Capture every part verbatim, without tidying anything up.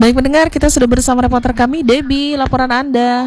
Baik pendengar, kita sudah bersama reporter kami, Debbie. Laporan Anda.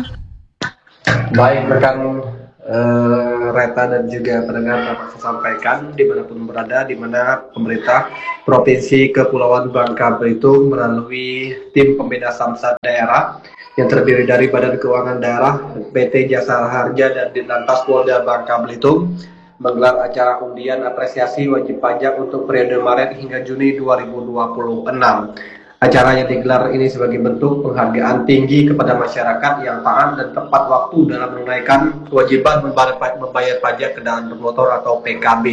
Baik rekan uh, Reta dan juga pendengar, dapat saya sampaikan dimanapun berada, di mana pemerintah Provinsi Kepulauan Bangka Belitung melalui tim pembina samsat daerah yang terdiri dari Badan Keuangan Daerah, P T Jasa Harja dan Ditlantas Polda Bangka Belitung menggelar acara undian apresiasi wajib pajak untuk periode Maret hingga Juni dua ribu dua puluh enam. Acara yang digelar ini sebagai bentuk penghargaan tinggi kepada masyarakat yang taat dan tepat waktu dalam menunaikan kewajiban membayar pajak kendaraan bermotor atau P K B.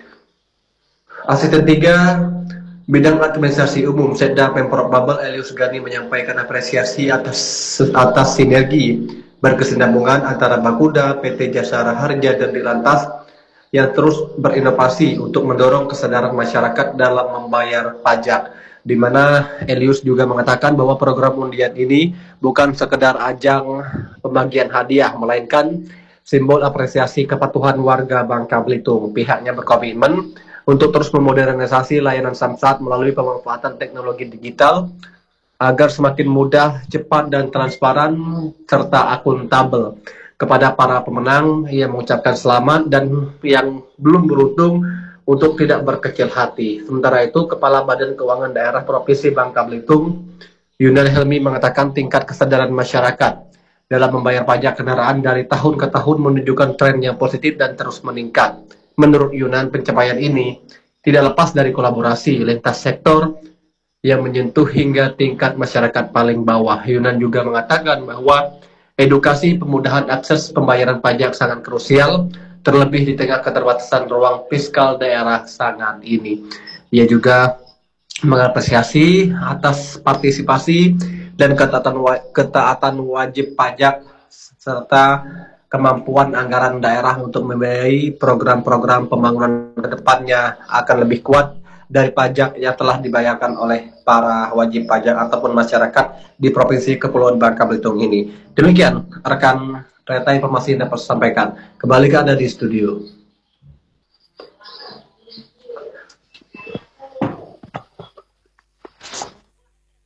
Asisten tiga Bidang Administrasi Umum Setda Pemprov Babel Elius Gani menyampaikan apresiasi atas atas sinergi berkesinambungan antara Bakuda, P T Jasa Harja dan Ditlantas yang terus berinovasi untuk mendorong kesadaran masyarakat dalam membayar pajak, di mana Elius juga mengatakan bahwa program undian ini bukan sekedar ajang pembagian hadiah, melainkan simbol apresiasi kepatuhan warga Bangka Belitung. Pihaknya berkomitmen untuk terus memodernisasi layanan samsat melalui pemanfaatan teknologi digital agar semakin mudah, cepat, dan transparan serta akuntabel. Kepada para pemenang, ia mengucapkan selamat dan yang belum beruntung untuk tidak berkecil hati. Sementara itu, Kepala Badan Keuangan Daerah Provinsi Bangka Belitung, Yunan Helmi, mengatakan tingkat kesadaran masyarakat dalam membayar pajak kendaraan dari tahun ke tahun menunjukkan tren yang positif dan terus meningkat. Menurut Yunan, pencapaian ini tidak lepas dari kolaborasi lintas sektor yang menyentuh hingga tingkat masyarakat paling bawah. Yunan juga mengatakan bahwa edukasi pemudahan akses pembayaran pajak sangat krusial, terlebih di tengah keterbatasan ruang fiskal daerah sangat ini. Ia juga mengapresiasi atas partisipasi dan ketaatan, wa ketaatan wajib pajak serta kemampuan anggaran daerah untuk membiayai program-program pembangunan ke depannya akan lebih kuat dari pajak yang telah dibayarkan oleh para wajib pajak ataupun masyarakat di Provinsi Kepulauan Bangka Belitung ini. Demikian rekan Reta informasi yang dapat saya sampaikan. Kembali ke Anda di studio.